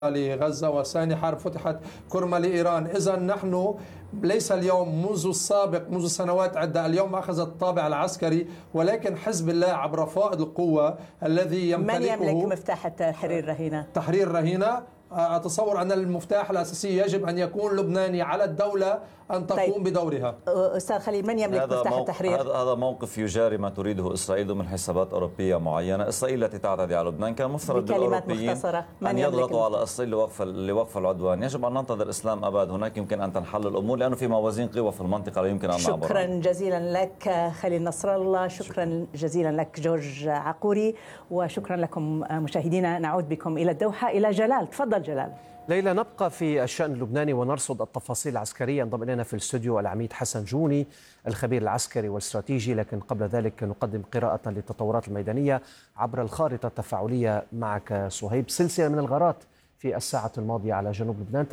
لغزة وثاني حرب فتحت كرمة لإيران. إذا نحن ليس اليوم منذ السابق، منذ سنوات عدة، اليوم أخذ الطابع العسكري، ولكن حزب الله عبر فائض القوة الذي يمتلكه. من يملك مفتاح تحرير رهينة؟ تحرير رهينة، أتصور أن المفتاح الأساسي يجب أن يكون لبناني، على الدولة أن تقوم بدورها. أستاذ خليل، من يملك مفتاح التحرير؟ هذا موقف يجاري ما تريده إسرائيل من حسابات أوروبية معينة. إسرائيل التي تعتدي على لبنان كان مفترض بالأوروبيين أن يضغطوا على إسرائيل لوقف العدوان. يجب أن ننتظر إسلام أباد، هناك يمكن أن تنحل الأمور لأنه في موازين قوى في المنطقة لا يمكن أن نعبر. شكرا جزيلا لك خليل نصر الله، شكرا جزيلا لك جورج عقوري، وشكرا لكم مشاهدينا. نعود بكم إلى الدوحة إلى جلال. تفضل جلال. ليلى، نبقى في الشأن اللبناني ونرصد التفاصيل العسكرية. انضم إلينا في الاستوديو العميد حسن جوني الخبير العسكري والاستراتيجي، لكن قبل ذلك نقدم قراءة للتطورات الميدانية عبر الخارطة التفاعلية معك صهيب. سلسلة من الغارات في الساعة الماضية على جنوب لبنان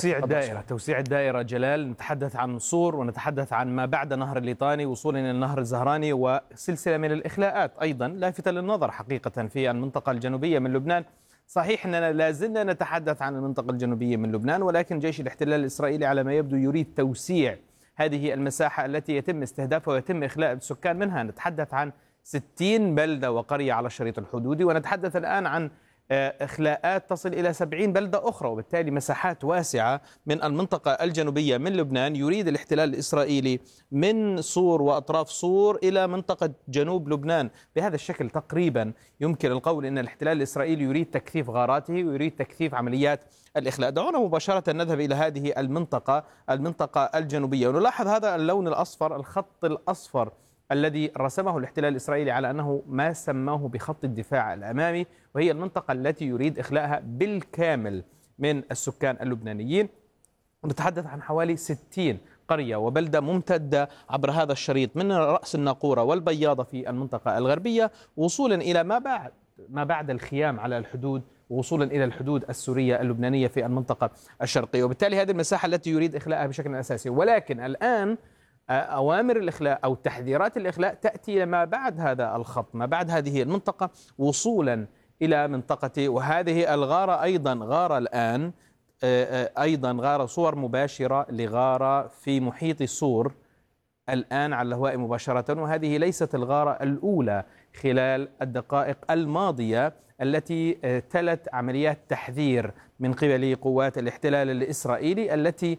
توسيع الدائرة جلال. نتحدث عن صور ونتحدث عن ما بعد نهر الليطاني وصولا إلى النهر الزهراني، وسلسلة من الإخلاءات أيضا لافتة للنظر حقيقة في المنطقة الجنوبية من لبنان. صحيح أننا لازلنا نتحدث عن المنطقة الجنوبية من لبنان، ولكن جيش الاحتلال الإسرائيلي على ما يبدو يريد توسيع هذه المساحة التي يتم استهدافها ويتم إخلاء السكان منها. نتحدث عن 60 بلدة وقرية على الشريط الحدودي، ونتحدث الآن عن إخلاءات تصل إلى 70 بلدة أخرى، وبالتالي مساحات واسعة من المنطقة الجنوبية من لبنان يريد الاحتلال الإسرائيلي من صور وأطراف صور إلى منطقة جنوب لبنان. بهذا الشكل تقريبا يمكن القول أن الاحتلال الإسرائيلي يريد تكثيف غاراته ويريد تكثيف عمليات الإخلاء. دعونا مباشرة نذهب إلى هذه المنطقة الجنوبية ونلاحظ هذا اللون الأصفر، الخط الأصفر الذي رسمه الاحتلال الإسرائيلي على أنه ما سماه بخط الدفاع الأمامي، وهي المنطقة التي يريد إخلاءها بالكامل من السكان اللبنانيين. ونتحدث عن حوالي 60 قرية وبلدة ممتدة عبر هذا الشريط من رأس الناقورة والبياضة في المنطقة الغربية وصولا إلى ما بعد الخيام على الحدود، وصولا إلى الحدود السورية اللبنانية في المنطقة الشرقية. وبالتالي هذه المساحة التي يريد إخلاءها بشكل أساسي. ولكن الآن أوامر الإخلاء أو تحذيرات الإخلاء تأتي ما بعد هذا الخط، ما بعد هذه المنطقة، وصولا إلى منطقة. وهذه الغارة أيضا غارة الآن، أيضا غارة صور مباشرة لغارة في محيط صور الآن على الهواء مباشرة. وهذه ليست الغارة الأولى خلال الدقائق الماضية التي تلت عمليات تحذير من قبل قوات الاحتلال الإسرائيلي التي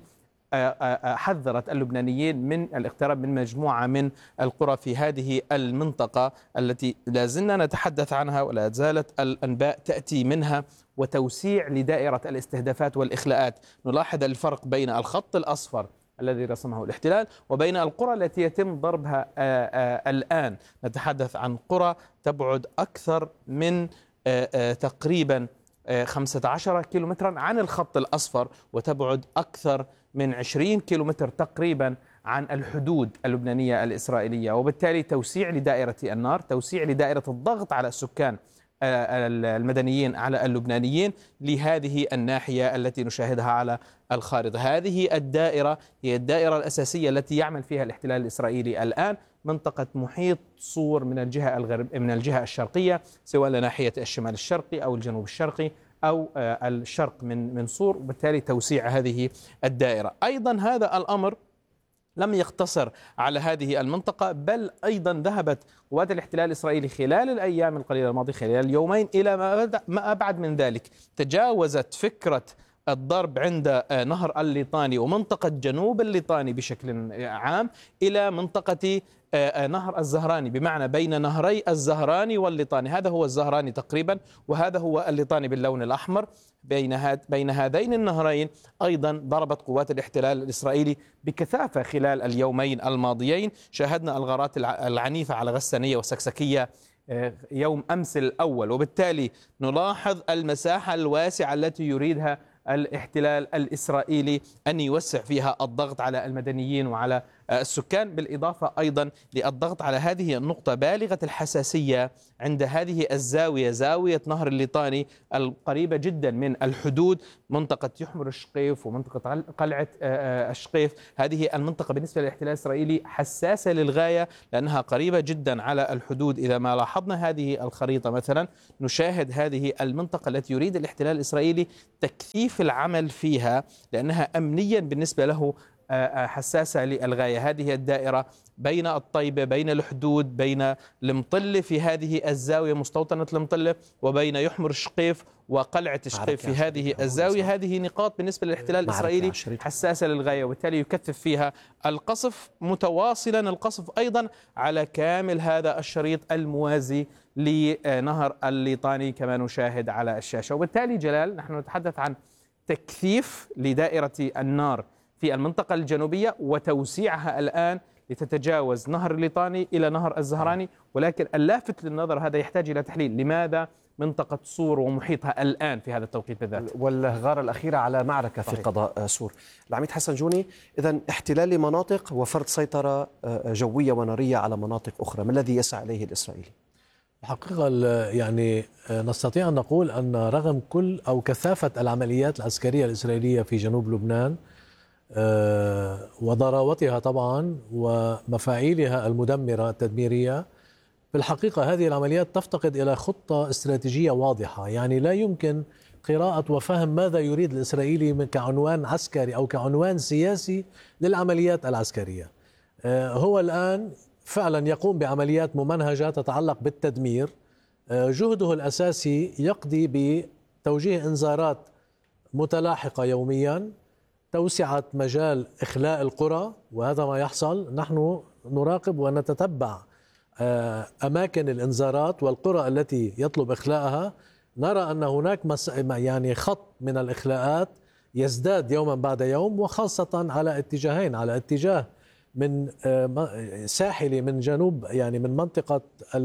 حذرت اللبنانيين من الاقتراب من مجموعة من القرى في هذه المنطقة التي لا زلنا نتحدث عنها ولا زالت الأنباء تأتي منها، وتوسيع لدائرة الاستهدافات والإخلاءات. نلاحظ الفرق بين الخط الأصفر الذي رسمه الاحتلال وبين القرى التي يتم ضربها الآن. نتحدث عن قرى تبعد أكثر من تقريبا 15 كيلومترا عن الخط الأصفر، وتبعد أكثر من 20 كيلومتر تقريبا عن الحدود اللبنانية الإسرائيلية. وبالتالي توسيع لدائرة النار، توسيع لدائرة الضغط على السكان المدنيين على اللبنانيين لهذه الناحية التي نشاهدها على الخارطة. هذه الدائرة هي الدائرة الأساسية التي يعمل فيها الاحتلال الإسرائيلي الآن، منطقة محيط صور من الجهة الشرقية، سواء ناحية الشمال الشرقي أو الجنوب الشرقي أو الشرق من صور، وبالتالي توسيع هذه الدائرة. أيضا هذا الأمر لم يقتصر على هذه المنطقة، بل أيضا ذهبت قوات الاحتلال الإسرائيلي خلال الأيام القليلة الماضية، خلال اليومين، إلى ما أبعد من ذلك. تجاوزت فكرة الضرب عند نهر الليطاني ومنطقة جنوب الليطاني بشكل عام إلى منطقة نهر الزهراني، بمعنى بين نهري الزهراني والليطاني. هذا هو الزهراني تقريبا وهذا هو الليطاني باللون الأحمر. بين هذين النهرين أيضا ضربت قوات الاحتلال الإسرائيلي بكثافة خلال اليومين الماضيين. شاهدنا الغارات العنيفة على غسانية وسكسكية يوم أمس الأول، وبالتالي نلاحظ المساحة الواسعة التي يريدها الاحتلال الإسرائيلي أن يوسع فيها الضغط على المدنيين وعلى السكان، بالإضافة أيضا للضغط على هذه النقطة بالغة الحساسية عند هذه الزاوية، زاوية نهر الليطاني القريبة جدا من الحدود، منطقة يحمر الشقيف ومنطقة قلعة الشقيف. هذه المنطقة بالنسبة للاحتلال الإسرائيلي حساسة للغاية لأنها قريبة جدا على الحدود. إذا ما لاحظنا هذه الخريطة مثلا نشاهد هذه المنطقة التي يريد الاحتلال الإسرائيلي تكثيف العمل فيها لأنها أمنيا بالنسبة له حساسة للغاية. هذه الدائرة بين الطيبة، بين الحدود، بين المطلة في هذه الزاوية مستوطنة المطلة، وبين يحمر الشقيف وقلعة الشقيف في هذه الزاوية. هذه نقاط بالنسبة للاحتلال الإسرائيلي حساسة للغاية، وبالتالي يكثف فيها القصف، متواصلا القصف أيضا على كامل هذا الشريط الموازي لنهر الليطاني كما نشاهد على الشاشة. وبالتالي جلال نحن نتحدث عن تكثيف لدائرة النار في المنطقة الجنوبية وتوسيعها الآن لتتجاوز نهر الليطاني إلى نهر الزهراني. ولكن اللافت للنظر هذا يحتاج إلى تحليل، لماذا منطقة صور ومحيطها الآن في هذا التوقيت بالذات؟ والغارة الأخيرة على معركة في قضاء صور. العميد حسن جوني، إذن احتلال مناطق وفرض سيطرة جوية ونارية على مناطق أخرى، ما الذي يسعى إليه الإسرائيلي؟ الحقيقة يعني نستطيع أن نقول أن رغم كل أو كثافة العمليات العسكرية الإسرائيلية في جنوب لبنان وضراوتها طبعا ومفاعيلها المدمرة التدميرية، في الحقيقة هذه العمليات تفتقد إلى خطة استراتيجية واضحة. يعني لا يمكن قراءة وفهم ماذا يريد الإسرائيلي كعنوان عسكري أو كعنوان سياسي للعمليات العسكرية. هو الآن فعلا يقوم بعمليات ممنهجة تتعلق بالتدمير. جهده الأساسي يقضي بتوجيه إنذارات متلاحقة يوميا، توسعة مجال إخلاء القرى، وهذا ما يحصل. نحن نراقب ونتتبع أماكن الإنذارات والقرى التي يطلب إخلاءها. نرى أن هناك يعني خط من الإخلاءات يزداد يوما بعد يوم، وخاصة على اتجاهين، على اتجاه من ساحلي من جنوب، يعني من منطقة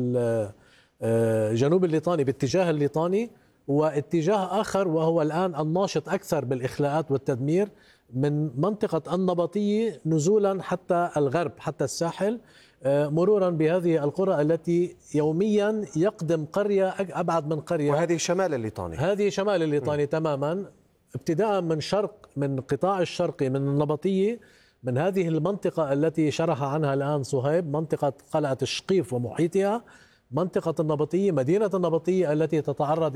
جنوب الليطاني باتجاه الليطاني، واتجاه آخر وهو الآن الناشط أكثر بالإخلاءات والتدمير من منطقة النبطية نزولا حتى الغرب، حتى الساحل، مرورا بهذه القرى التي يوميا يقدم قرية أبعد من قرية. وهذه شمال الليطاني، هذه شمال الليطاني تماما، ابتداء من من قطاع الشرقي من النبطية، من هذه المنطقة التي شرح عنها الآن صهيب، منطقة قلعة الشقيف ومحيطها، منطقة النبطية، مدينة النبطية التي تتعرض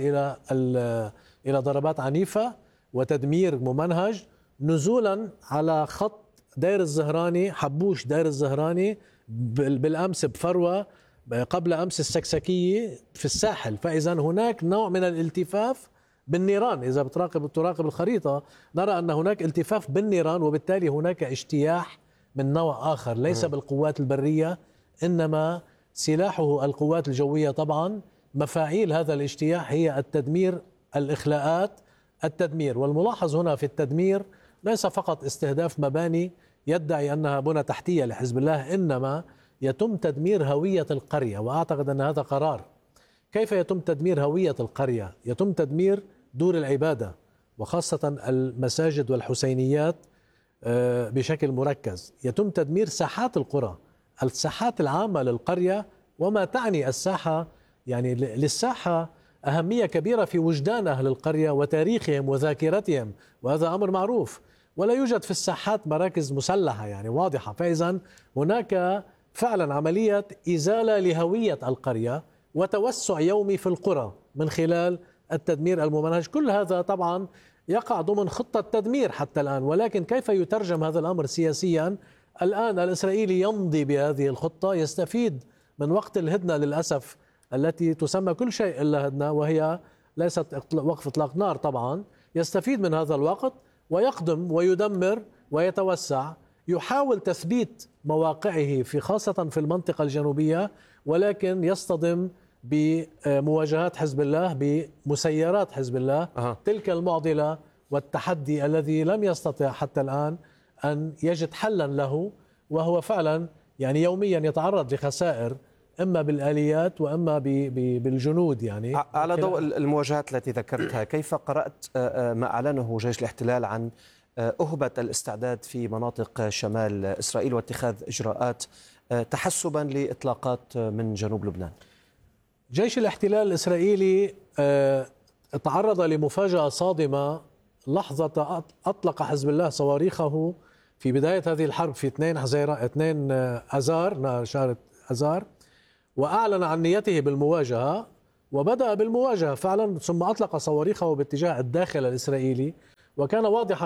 إلى ضربات عنيفة وتدمير ممنهج، نزولا على خط دير الزهراني، حبوش دير الزهراني، بالأمس بفروة، قبل أمس السكسكية في الساحل. فإذا هناك نوع من الالتفاف بالنيران. إذا تراقب الخريطة نرى أن هناك التفاف بالنيران، وبالتالي هناك اجتياح من نوع آخر ليس بالقوات البرية، إنما سلاحه القوات الجوية. طبعا مفاعيل هذا الاجتياح هي التدمير، الإخلاءات، التدمير. والملاحظ هنا في التدمير ليس فقط استهداف مباني يدعي أنها بنى تحتية لحزب الله، إنما يتم تدمير هوية القرية. وأعتقد أن هذا قرار. كيف يتم تدمير هوية القرية؟ يتم تدمير دور العبادة، وخاصة المساجد والحسينيات بشكل مركز. يتم تدمير ساحات القرى، الساحات العامة للقرية. وما تعني الساحة، يعني للساحة أهمية كبيرة في وجدان أهل القرية وتاريخهم وذاكرتهم، وهذا أمر معروف. ولا يوجد في الساحات مراكز مسلحة يعني واضحة. فإذا هناك فعلا عملية إزالة لهوية القرية وتوسع يومي في القرى من خلال التدمير الممنهج. كل هذا طبعا يقع ضمن خطة تدمير حتى الآن، ولكن كيف يترجم هذا الأمر سياسيا؟ الآن الإسرائيلي يمضي بهذه الخطة، يستفيد من وقت الهدنة للأسف التي تسمى كل شيء إلا هدنة، وهي ليست وقف إطلاق نار طبعا. يستفيد من هذا الوقت ويقدم ويدمر ويتوسع، يحاول تثبيت مواقعه في خاصة في المنطقة الجنوبية، ولكن يصطدم بمواجهات حزب الله، بمسيرات حزب الله تلك المعضلة والتحدي الذي لم يستطع حتى الآن أن يجد حلا له. وهو فعلا يعني يوميا يتعرض لخسائر إما بالآليات وإما بالجنود. يعني على ضوء المواجهات التي ذكرتها، كيف قرأت ما أعلنه جيش الاحتلال عن أهبت الاستعداد في مناطق شمال إسرائيل واتخاذ إجراءات تحسبا لإطلاقات من جنوب لبنان. جيش الاحتلال الإسرائيلي تعرض لمفاجأة صادمة لحظة أطلق حزب الله صواريخه في بداية هذه الحرب في 2 أذار شهر أذار، وأعلن عن نيته بالمواجهة وبدأ بالمواجهة فعلا، ثم أطلق صواريخه باتجاه الداخل الإسرائيلي. وكان واضحا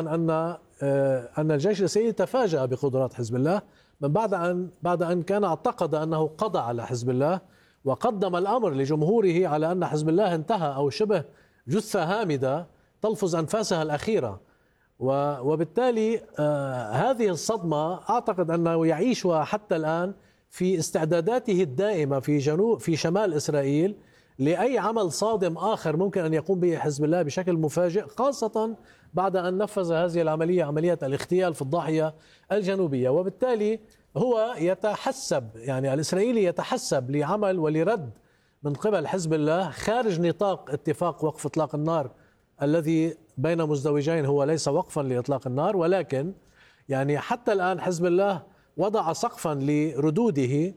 أن الجيش الإسرائيلي تفاجأ بقدرات حزب الله من بعد أن كان اعتقد أنه قضى على حزب الله، وقدم الأمر لجمهوره على أن حزب الله انتهى أو شبه جثة هامدة تلفظ أنفاسها الأخيرة. وبالتالي هذه الصدمة أعتقد أنه يعيشها حتى الآن في استعداداته الدائمة في شمال إسرائيل لأي عمل صادم آخر ممكن أن يقوم به حزب الله بشكل مفاجئ، خاصة بعد أن نفذ هذه العملية، عملية الاغتيال في الضاحية الجنوبية. وبالتالي هو يتحسب، يعني الإسرائيلي يتحسب لعمل ولرد من قبل حزب الله خارج نطاق اتفاق وقف إطلاق النار الذي بين مزدوجين، هو ليس وقفا لإطلاق النار، ولكن يعني حتى الآن حزب الله وضع سقفا لردوده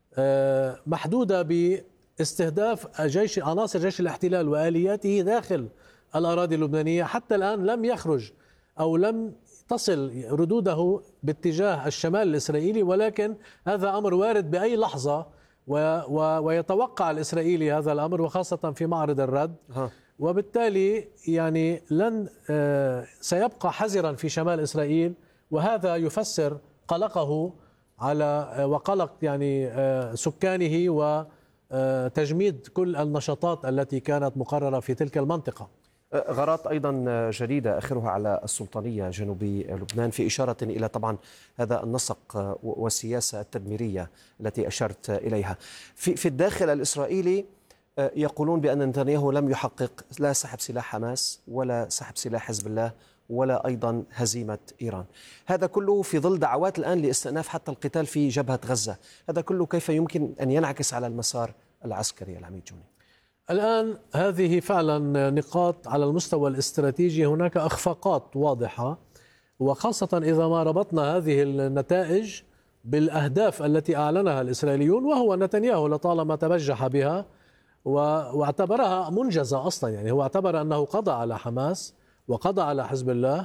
محدودة باستهداف عناصر جيش الاحتلال وآلياته داخل الأراضي اللبنانية. حتى الآن لم يخرج أو لم تصل ردوده باتجاه الشمال الإسرائيلي، ولكن هذا أمر وارد بأي لحظة ويتوقع الإسرائيلي هذا الأمر، وخاصة في معرض الرد. وبالتالي يعني سيبقى حذرا في شمال إسرائيل، وهذا يفسر قلقه وقلق يعني سكانه وتجميد كل النشاطات التي كانت مقررة في تلك المنطقة. غارات أيضا جديدة آخرها على السلطانية جنوبي لبنان، في إشارة إلى طبعا هذا النسق والسياسة التدميرية التي أشرت إليها. في الداخل الإسرائيلي يقولون بأن نتنياهو لم يحقق لا سحب سلاح حماس ولا سحب سلاح حزب الله ولا أيضا هزيمة إيران. هذا كله في ظل دعوات الآن لاستئناف حتى القتال في جبهة غزة. هذا كله كيف يمكن أن ينعكس على المسار العسكري العميد جوني؟ الآن هذه فعلا نقاط على المستوى الاستراتيجي، هناك إخفاقات واضحة، وخاصة إذا ما ربطنا هذه النتائج بالأهداف التي أعلنها الإسرائيليون، وهو نتنياهو لطالما تبجح بها واعتبرها منجزة أصلا. يعني هو اعتبر أنه قضى على حماس وقضى على حزب الله،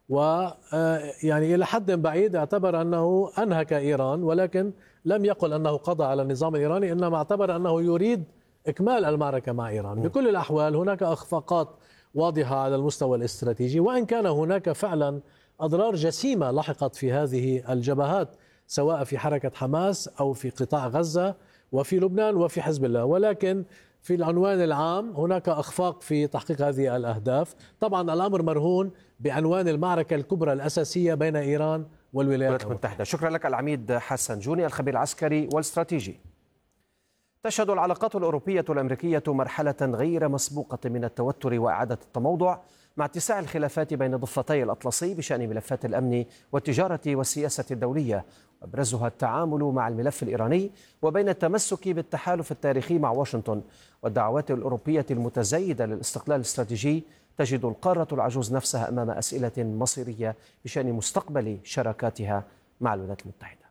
ويعني إلى حد بعيد اعتبر أنه أنهك إيران، ولكن لم يقل أنه قضى على النظام الإيراني، إنما اعتبر أنه يريد إكمال المعركة مع إيران. بكل الأحوال هناك إخفاقات واضحة على المستوى الاستراتيجي، وإن كان هناك فعلا أضرار جسيمة لحقت في هذه الجبهات، سواء في حركة حماس أو في قطاع غزة وفي لبنان وفي حزب الله، ولكن في العنوان العام هناك إخفاق في تحقيق هذه الأهداف. طبعا الأمر مرهون بعنوان المعركة الكبرى الأساسية بين إيران والولايات المتحدة. شكرا لك العميد حسن جوني، الخبير العسكري والاستراتيجي. تشهد العلاقات الأوروبية الأمريكية مرحلة غير مسبوقة من التوتر وإعادة التموضع مع اتساع الخلافات بين ضفتي الأطلسي بشأن ملفات الأمن والتجارة والسياسة الدولية، وأبرزها التعامل مع الملف الإيراني وبين التمسك بالتحالف التاريخي مع واشنطن والدعوات الأوروبية المتزايدة للاستقلال الاستراتيجي. تجد القارة العجوز نفسها أمام أسئلة مصيرية بشأن مستقبل شراكاتها مع الولايات المتحدة.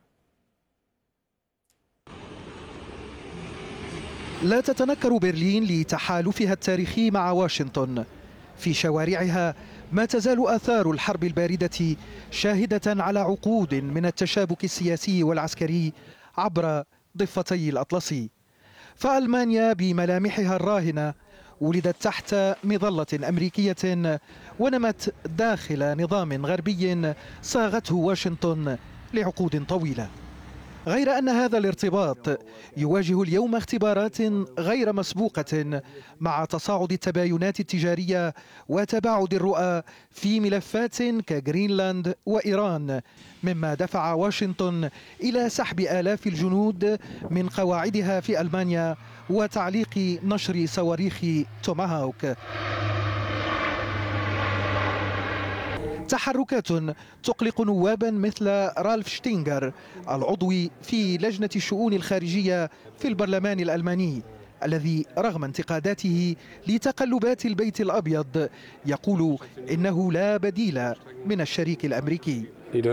لا تتنكر برلين لتحالفها التاريخي مع واشنطن. في شوارعها ما تزال آثار الحرب الباردة شاهدة على عقود من التشابك السياسي والعسكري عبر ضفتي الأطلسي. فألمانيا بملامحها الراهنة ولدت تحت مظلة أمريكية ونمت داخل نظام غربي صاغته واشنطن لعقود طويلة، غير أن هذا الارتباط يواجه اليوم اختبارات غير مسبوقة مع تصاعد التباينات التجارية وتباعد الرؤى في ملفات كغرينلاند وإيران، مما دفع واشنطن إلى سحب آلاف الجنود من قواعدها في ألمانيا وتعليق نشر صواريخ توماهوك. تحركات تقلق نوابا مثل رالف شتينغر العضو في لجنة الشؤون الخارجية في البرلمان الألماني، الذي رغم انتقاداته لتقلبات البيت الأبيض يقول إنه لا بديل من الشريك الأمريكي.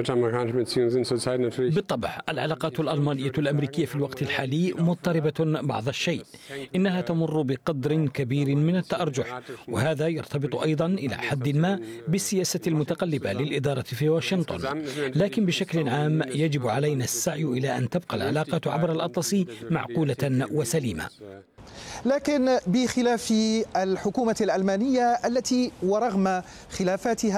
بالطبع العلاقات الألمانية الأمريكية في الوقت الحالي مضطربة بعض الشيء، إنها تمر بقدر كبير من التأرجح، وهذا يرتبط أيضا إلى حد ما بالسياسة المتقلبة للإدارة في واشنطن. لكن بشكل عام يجب علينا السعي إلى أن تبقى العلاقات عبر الأطلسي معقولة وسليمة. لكن بخلاف الحكومة الألمانية التي ورغم خلافاتها